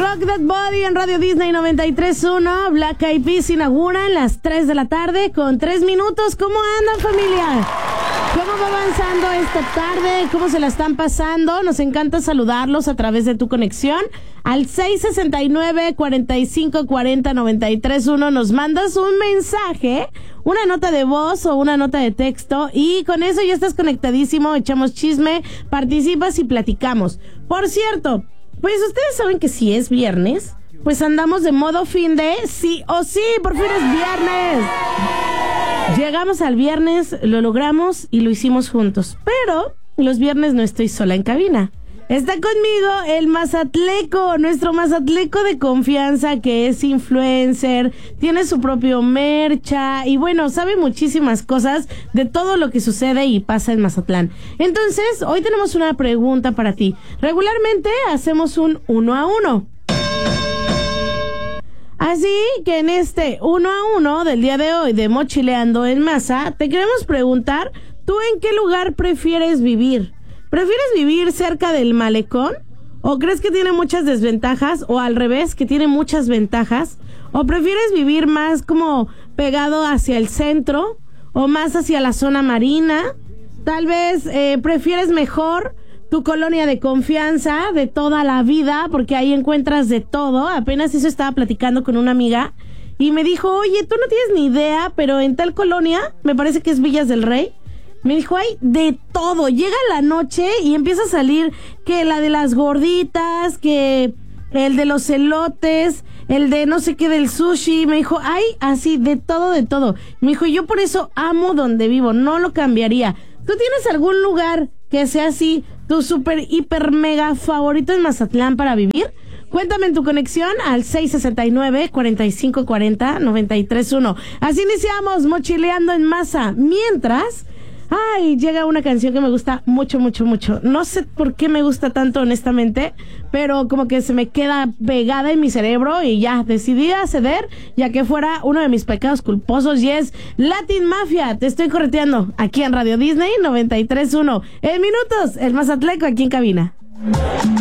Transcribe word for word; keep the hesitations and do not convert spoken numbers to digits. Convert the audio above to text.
Rock That Body en Radio Disney noventa y tres punto uno. Black Eyed Peas inaugura en las tres de la tarde con tres minutos. ¿Cómo andan, familia? ¿Cómo va avanzando esta tarde? ¿Cómo se la están pasando? Nos encanta saludarlos a través de tu conexión. Al seis sesenta y nueve, cuarenta y cinco, cuarenta, noventa y tres punto uno nos mandas un mensaje, una nota de voz o una nota de texto, y con eso ya estás conectadísimo, echamos chisme, participas y platicamos. Por cierto, pues ustedes saben que si es viernes, pues andamos de modo fin de sí o sí, por fin es viernes. Llegamos al viernes, lo logramos y lo hicimos juntos. Pero los viernes no estoy sola en cabina. Está conmigo el Mazatleco, nuestro Mazatleco de confianza, que es influencer, tiene su propio mercha y bueno, sabe muchísimas cosas de todo lo que sucede y pasa en Mazatlán. Entonces, hoy tenemos una pregunta para ti. Regularmente hacemos un uno a uno. Así que en este uno a uno del día de hoy de Mochileando en Masa, te queremos preguntar, ¿tú en qué lugar prefieres vivir? ¿Prefieres vivir cerca del malecón? ¿O crees que tiene muchas desventajas? ¿O al revés, que tiene muchas ventajas? ¿O prefieres vivir más como pegado hacia el centro? ¿O más hacia la zona marina? Tal vez eh, prefieres mejor tu colonia de confianza de toda la vida, porque ahí encuentras de todo. Apenas eso estaba platicando con una amiga y me dijo, oye, tú no tienes ni idea, pero en tal colonia, me parece que es Villas del Rey, me dijo, hay de todo. Llega la noche y empieza a salir que la de las gorditas, que el de los elotes, el de no sé qué del sushi. Me dijo, hay así de todo, de todo. Me dijo, yo por eso amo donde vivo, no lo cambiaría. ¿Tú tienes algún lugar que sea así, tu super, hiper, mega favorito en Mazatlán para vivir? Cuéntame en tu conexión al seis sesenta y nueve, cuarenta y cinco, cuarenta, noventa y tres punto uno. Así iniciamos Mochileando en Masa. Mientras... ay, llega una canción que me gusta mucho, mucho, mucho. No sé por qué me gusta tanto, honestamente, pero como que se me queda pegada en mi cerebro y ya decidí acceder, ya que fuera uno de mis pecados culposos, y es Latin Mafia. Te estoy correteando aquí en Radio Disney noventa y tres punto uno. En minutos, el Mazatleco aquí en cabina.